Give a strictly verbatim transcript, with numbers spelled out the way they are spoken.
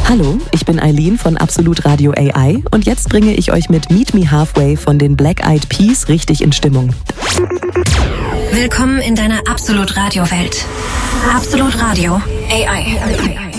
Hallo, ich bin Eileen von Absolut Radio A I und jetzt bringe ich euch mit Meet Me Halfway von den Black Eyed Peas richtig in Stimmung. Willkommen in deiner Absolut Radio Welt. Absolut Radio A I.